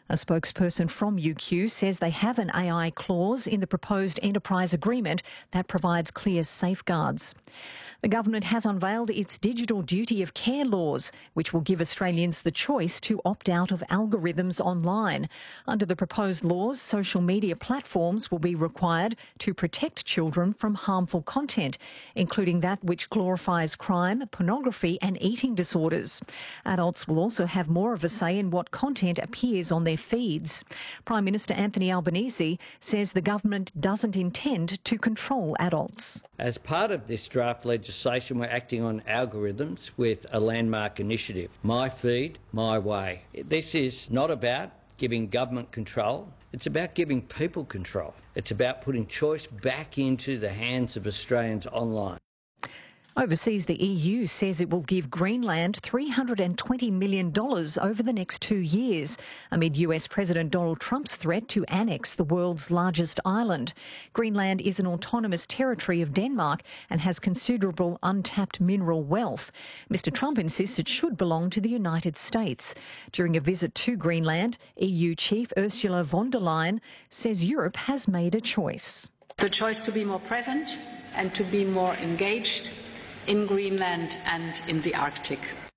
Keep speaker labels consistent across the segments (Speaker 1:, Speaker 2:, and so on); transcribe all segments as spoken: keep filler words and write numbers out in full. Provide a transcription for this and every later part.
Speaker 1: A spokesperson from U Q says they have an A I clause in the proposed enterprise agreement that provides clear safeguards. The government has unveiled its digital duty of care laws, which will give Australians the choice to opt out of algorithms online. Under the proposed laws, social media platforms will be required to protect children from harmful content, including that which glorifies crime, pornography and eating disorders. Adults will also have more of a say in what content appears on their feeds. Prime Minister Anthony Albanese says the government doesn't intend to control adults.
Speaker 2: As part of this draft legislation, we're acting on algorithms with a landmark initiative, My Feed, My Way. This is not about giving government control, it's about giving people control. It's about putting choice back into the hands of Australians online.
Speaker 1: Overseas, the E U says it will give Greenland three hundred twenty million dollars over the next two years, amid U S President Donald Trump's threat to annex the world's largest island. Greenland is an autonomous territory of Denmark and has considerable untapped mineral wealth. Mister Trump insists it should belong to the United States. During a visit to Greenland, E U Chief Ursula von der Leyen says Europe has made a choice.
Speaker 3: The choice to be more present and to be more engaged in Greenland and in the Arctic.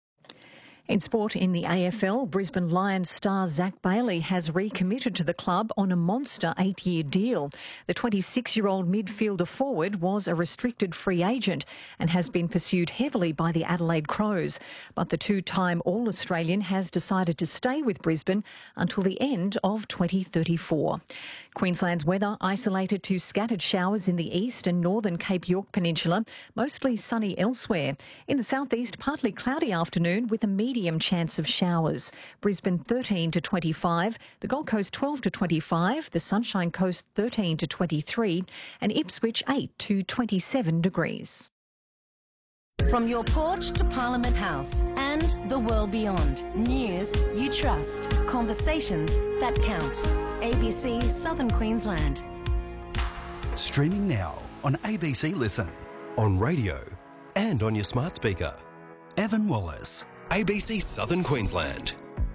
Speaker 1: In sport, in the A F L, Brisbane Lions star Zach Bailey has recommitted to the club on a monster eight-year deal. The twenty-six-year-old midfielder forward was a restricted free agent and has been pursued heavily by the Adelaide Crows. But the two-time All-Australian has decided to stay with Brisbane until the end of twenty thirty-four. Queensland's weather isolated to scattered showers in the east and northern Cape York Peninsula, mostly sunny elsewhere. In the southeast, partly cloudy afternoon with a medium chance of showers. Brisbane thirteen to twenty-five, the Gold Coast twelve to twenty-five, the Sunshine Coast thirteen to twenty-three and Ipswich eight to twenty-seven degrees.
Speaker 4: From your porch to Parliament House and the world beyond. News you trust. Conversations that count. A B C Southern Queensland.
Speaker 5: Streaming now on A B C Listen, on radio and on your smart speaker. Evan Wallace, A B C Southern Queensland.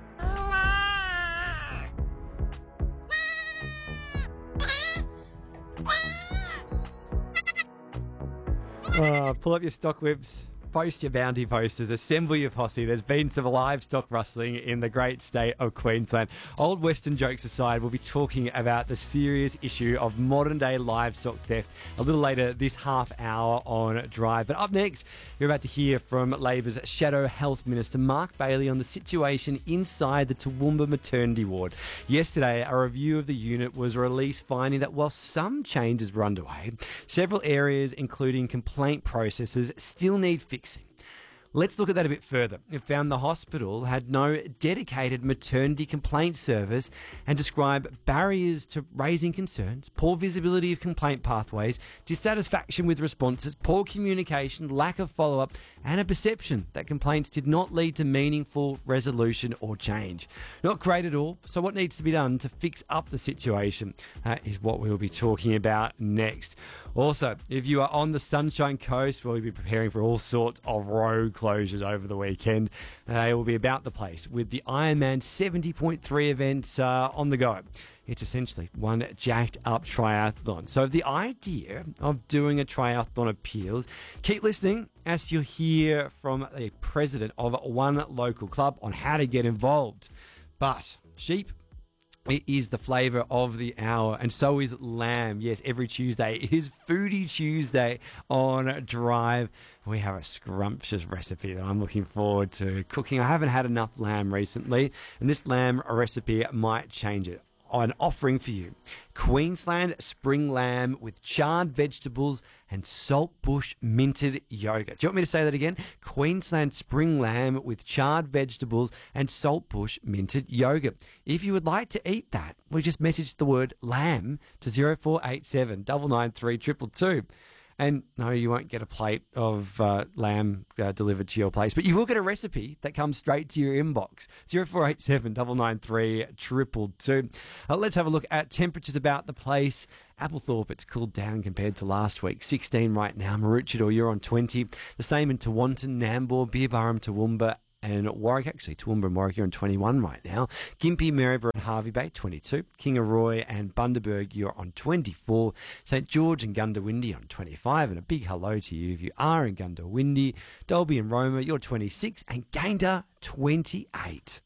Speaker 6: Oh, pull up your stock whips, post your bounty posters, assemble your posse. There's been some livestock rustling in the great state of Queensland. Old Western jokes aside, we'll be talking about the serious issue of modern-day livestock theft a little later this half hour on Drive. But up next, you're about to hear from Labor's Shadow Health Minister Mark Bailey on the situation inside the Toowoomba maternity ward. Yesterday, a review of the unit was released finding that while some changes were underway, several areas, including complaint processes, still need fixing. Let's look at that a bit further. It found the hospital had no dedicated maternity complaint service and described barriers to raising concerns, poor visibility of complaint pathways, dissatisfaction with responses, poor communication, lack of follow-up, and a perception that complaints did not lead to meaningful resolution or change. Not great at all, so what needs to be done to fix up the situation? That is what we'll be talking about next. Also, if you are on the Sunshine Coast, we'll be preparing for all sorts of road closures over the weekend. They will be about the place with the Ironman seventy point three events uh, on the go. It's essentially one jacked up triathlon. So if the idea of doing a triathlon appeals, keep listening as you'll hear from the president of one local club on how to get involved. But sheep, it is the flavour of the hour, and so is lamb. Yes, every Tuesday. It is Foodie Tuesday on Drive. We have a scrumptious recipe that I'm looking forward to cooking. I haven't had enough lamb recently, and this lamb recipe might change it. An offering for you. Queensland spring lamb with charred vegetables and saltbush minted yogurt. Do you want me to say that again? Queensland spring lamb with charred vegetables and saltbush minted yogurt. If you would like to eat that, we just message the word lamb to zero four eight seven nine nine three two two two. And no, you won't get a plate of uh, lamb uh, delivered to your place, but you will get a recipe that comes straight to your inbox. zero four eight seven nine nine three two two two. Uh, let's have a look at temperatures about the place. Applethorpe, it's cooled down compared to last week. sixteen right now. Maroochydore, you're on twenty. The same in Tewantin, Nambour, Beerburrum, Toowoomba, and Warwick, actually Toowoomba and Warwick, you're on twenty-one right now. Gympie, Maryborough and Hervey Bay, twenty-two. Kingaroy and Bundaberg, you're on twenty-four. St George and Goondiwindi on twenty-five. And a big hello to you if you are in Goondiwindi. Dalby and Roma, you're twenty-six. And Gayndah, twenty-eight.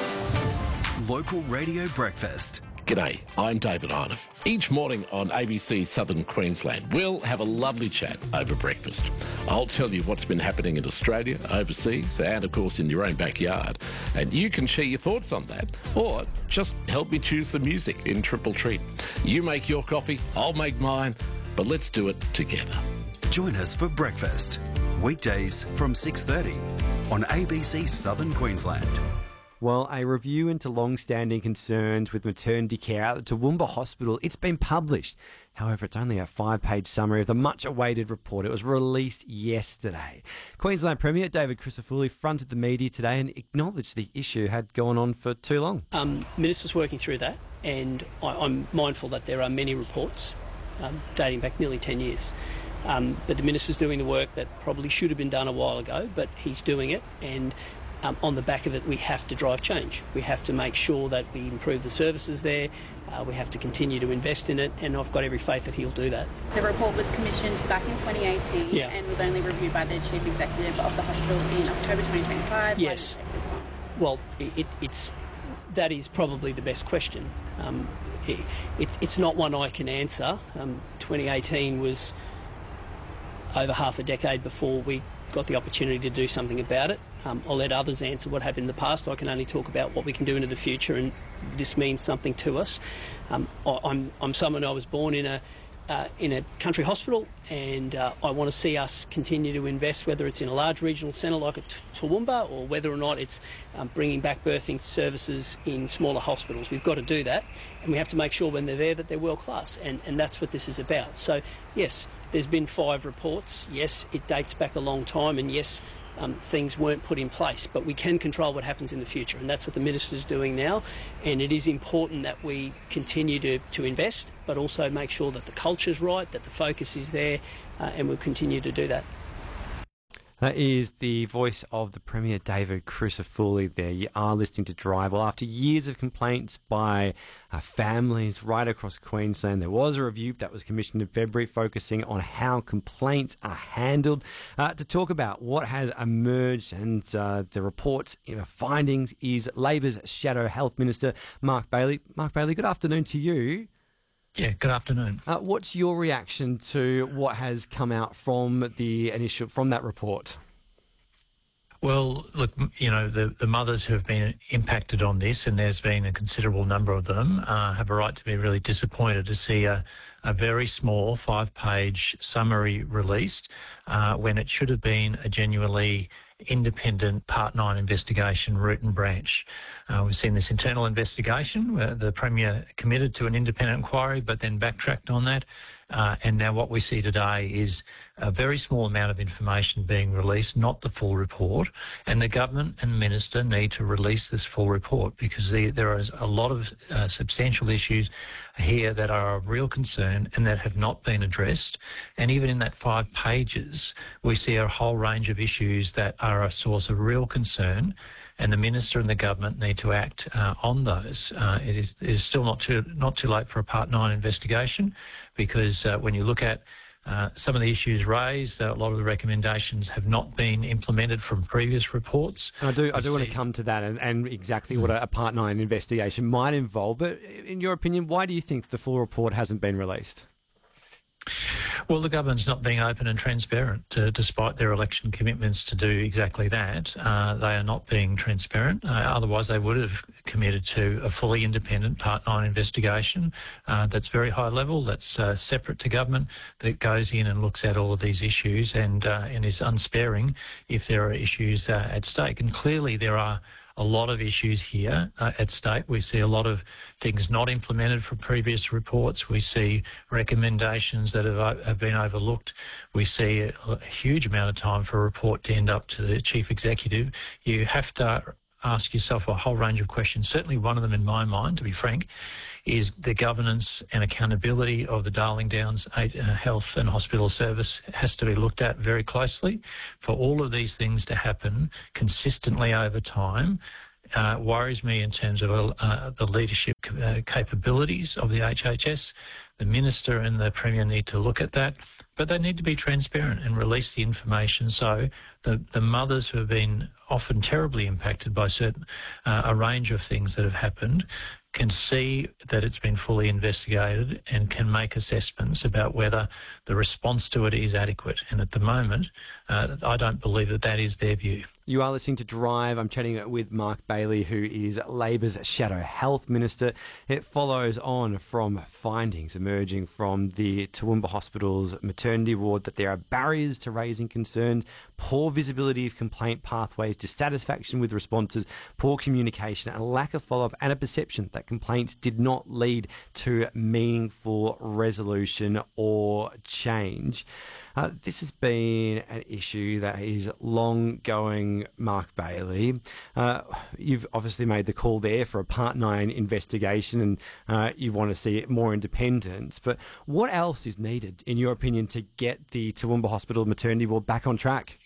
Speaker 5: Local Radio Breakfast.
Speaker 7: G'day, I'm David Arnoff. Each morning on A B C Southern Queensland, we'll have a lovely chat over breakfast. I'll tell you what's been happening in Australia, overseas, and of course in your own backyard. And you can share your thoughts on that, or just help me choose the music in Triple Treat. You make your coffee, I'll make mine, but let's do it together.
Speaker 5: Join us for breakfast, weekdays from six thirty on A B C Southern Queensland.
Speaker 6: Well, a review into long-standing concerns with maternity care at the Toowoomba Hospital, it's been published. However, it's only a five-page summary of the much-awaited report. It was released yesterday. Queensland Premier David Crisafulli fronted the media today and acknowledged the issue had gone on for too long.
Speaker 8: Um, Minister's working through that, and I, I'm mindful that there are many reports um, dating back nearly ten years. Um, but the Minister's doing the work that probably should have been done a while ago, but he's doing it, and Um, on the back of it, we have to drive change. We have to make sure that we improve the services there. Uh, we have to continue to invest in it, and I've got every faith that he'll do that.
Speaker 9: The report was commissioned back in twenty eighteen
Speaker 8: yeah. and
Speaker 9: was only reviewed by the Chief Executive of the hospital in October twenty twenty-five.
Speaker 8: Yes. Well, it, it's that is probably the best question. Um, it, it's, it's not one I can answer. Um, twenty eighteen was over half a decade before we got the opportunity to do something about it. Um, I'll let others answer what happened in the past. I can only talk about what we can do into the future, and this means something to us. Um, I, I'm, I'm someone, I was born in a uh, in a country hospital, and uh, I want to see us continue to invest, whether it's in a large regional centre like at Toowoomba, or whether or not it's um, bringing back birthing services in smaller hospitals. We've got to do that, and we have to make sure when they're there that they're world class, and, and that's what this is about. So, yes, there's been five reports. Yes, it dates back a long time, and yes, Um, things weren't put in place, but we can control what happens in the future, and that's what the Minister's doing now. And it is important that we continue to, to invest, but also make sure that the culture's right, that the focus is there, uh, and we'll continue to do that.
Speaker 6: That is the voice of the Premier, David Crisafulli there. You are listening to Drive. Well, after years of complaints by uh, families right across Queensland, there was a review that was commissioned in February focusing on how complaints are handled. Uh, to talk about what has emerged and uh, the report's you know, findings is Labor's Shadow Health Minister, Mark Bailey. Mark Bailey, good afternoon to you.
Speaker 10: Yeah, good afternoon.
Speaker 6: Uh, what's your reaction to what has come out from the initial from that report?
Speaker 10: Well, look, you know, the, the mothers who have been impacted on this, and there's been a considerable number of them, uh, have a right to be really disappointed to see a, a very small five-page summary released uh, when it should have been a genuinely independent Part nine investigation, root and branch. Uh, we've seen this internal investigation where the Premier committed to an independent inquiry but then backtracked on that. Uh, and now what we see today is a very small amount of information being released, not the full report. And the government and minister need to release this full report because the, there is a lot of uh, substantial issues here that are of real concern and that have not been addressed. And even in that five pages, we see a whole range of issues that are a source of real concern. And the minister and the government need to act uh, on those. Uh, it, is, it is still not too not too late for a Part nine investigation, because uh, when you look at uh, some of the issues raised, uh, a lot of the recommendations have not been implemented from previous reports.
Speaker 6: I do I do want to come to that and, and exactly mm. what a, a Part nine investigation might involve. But in your opinion, why do you think the full report hasn't been released?
Speaker 10: Well, the government's not being open and transparent, uh, despite their election commitments to do exactly that. Uh, they are not being transparent. Uh, otherwise, they would have committed to a fully independent Part nine investigation uh, that's very high level, that's uh, separate to government, that goes in and looks at all of these issues and, uh, and is unsparing if there are issues uh, at stake. And clearly there are a lot of issues here uh, at stake. We see a lot of things not implemented from previous reports. We see recommendations that have, have been overlooked. We see a, a huge amount of time for a report to end up to the Chief Executive. You have to ask yourself a whole range of questions. Certainly one of them in my mind, to be frank, is the governance and accountability of the Darling Downs Health and Hospital Service has to be looked at very closely. For all of these things to happen consistently over time uh, worries me in terms of uh, the leadership uh, capabilities of the H H S. The Minister and the Premier need to look at that, but they need to be transparent and release the information so the, the mothers who have been often terribly impacted by certain uh, a range of things that have happened can see that it's been fully investigated and can make assessments about whether the response to it is adequate. And at the moment, uh, I don't believe that that is their view.
Speaker 6: You are listening to Drive. I'm chatting with Mark Bailey, who is Labor's Shadow Health Minister. It follows on from findings emerging from the Toowoomba Hospital's maternity ward that there are barriers to raising concerns, poor visibility of complaint pathways, dissatisfaction with responses, poor communication, a lack of follow-up, and a perception that complaints did not lead to meaningful resolution or change. Uh, this has been an issue that is long going, Mark Bailey. Uh, you've obviously made the call there for a Part nine investigation and uh, you want to see more independence. But what else is needed, in your opinion, to get the Toowoomba Hospital maternity ward back on track?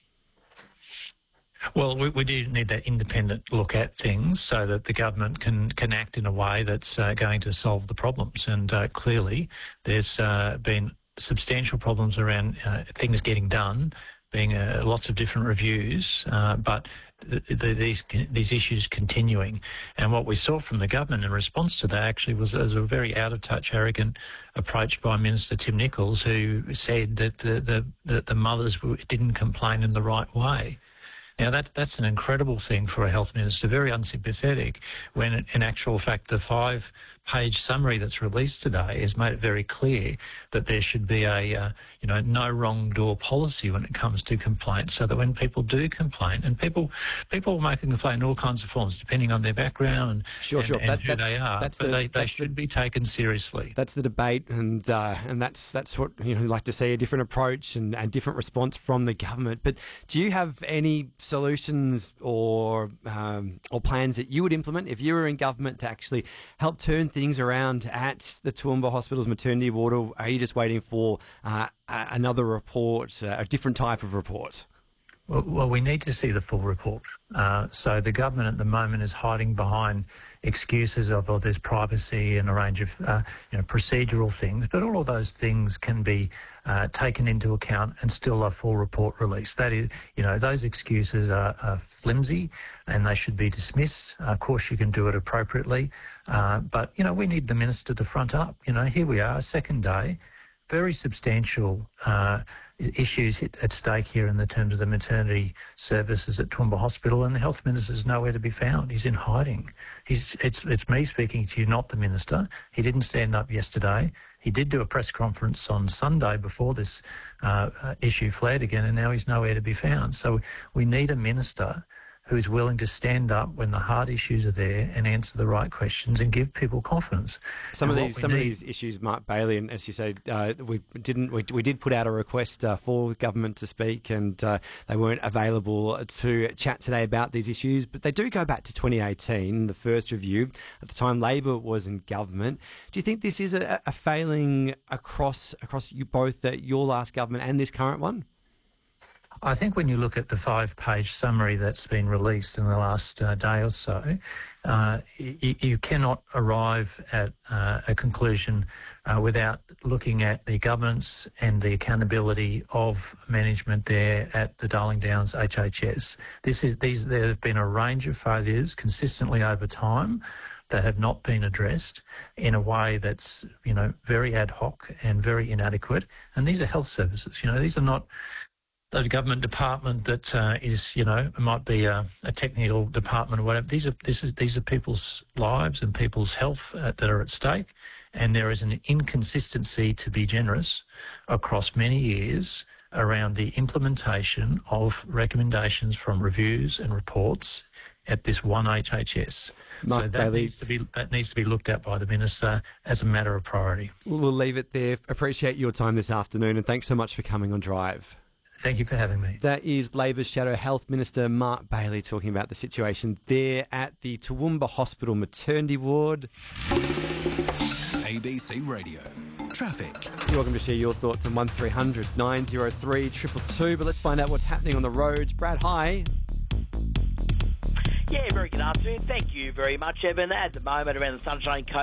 Speaker 10: Well, we, we do need that independent look at things so that the government can, can act in a way that's uh, going to solve the problems. And uh, clearly there's uh, been substantial problems around uh, things getting done, being uh, lots of different reviews, uh, but the, the, these these issues continuing. And what we saw from the government in response to that actually was, was a very out-of-touch, arrogant approach by Minister Tim Nicholls, who said that the, the, the, the mothers didn't complain in the right way. Now, that, that's an incredible thing for a health minister, very unsympathetic, when in actual fact the five-page summary that's released today has made it very clear that there should be a uh, you know, no wrong door policy when it comes to complaints, so that when people do complain, and people people make a complaint in all kinds of forms depending on their background and,
Speaker 6: sure,
Speaker 10: and,
Speaker 6: sure.
Speaker 10: and
Speaker 6: that,
Speaker 10: who they are, but
Speaker 6: the,
Speaker 10: they, they should the, be taken seriously.
Speaker 6: That's the debate, and uh, and that's that's what you know, like to see, a different approach and, and different response from the government. But do you have any solutions or um, or plans that you would implement if you were in government to actually help turn things around at the Toowoomba Hospital's maternity ward, or are you just waiting for uh, another report, uh, a different type of report?
Speaker 10: Well, well, we need to see the full report. Uh, so the government at the moment is hiding behind excuses of, oh, there's privacy and a range of uh, you know, procedural things, but all of those things can be uh, taken into account and still a full report released. That is, you know, those excuses are, are flimsy and they should be dismissed. Uh, of course, you can do it appropriately, uh, but, you know, we need the minister to front up. You know, here we are, second day, very substantial uh, issues at stake here in the terms of the maternity services at Toowoomba Hospital, and the health minister is nowhere to be found. He's in hiding. He's, it's, it's me speaking to you, not the minister. He didn't stand up yesterday. He did do a press conference on Sunday before this uh, issue flared again, and now he's nowhere to be found. So we need a minister who's willing to stand up when the hard issues are there and answer the right questions and give people confidence.
Speaker 6: Some
Speaker 10: and
Speaker 6: of these, some need... of these issues, Mark Bailey, and as you say, uh, we didn't, we, we did put out a request uh, for government to speak, and uh, they weren't available to chat today about these issues. But they do go back to twenty eighteen, the first review. At the time, Labor was in government. Do you think this is a, a failing across across you both, uh, your last government and this current one?
Speaker 10: I think when you look at the five-page summary that's been released in the last uh, day or so, uh, you, you cannot arrive at uh, a conclusion uh, without looking at the governance and the accountability of management there at the Darling Downs H H S. This is these. There have been a range of failures consistently over time that have not been addressed in a way that's, you know, very ad hoc and very inadequate. And these are health services. You know, these are not the government department that uh, is, you know, it might be a, a technical department or whatever. These are this is, these are people's lives and people's health uh, that are at stake, and there is an inconsistency, to be generous, across many years around the implementation of recommendations from reviews and reports at this one H H S.
Speaker 6: Mark
Speaker 10: so that
Speaker 6: Bailey.
Speaker 10: needs to be that needs to be looked at by the minister as a matter of priority.
Speaker 6: We'll leave it there. Appreciate your time this afternoon, and thanks so much for coming on Drive.
Speaker 10: Thank you for having me.
Speaker 6: That is Labor's Shadow Health Minister Mark Bailey talking about the situation there at the Toowoomba Hospital maternity ward.
Speaker 5: A B C Radio. Traffic.
Speaker 6: You're welcome to share your thoughts on one three hundred nine oh three two two two, but let's find out what's happening on the roads. Brad, hi.
Speaker 11: Yeah, very good afternoon. Thank you very much, Evan. At the moment, around the Sunshine Coast,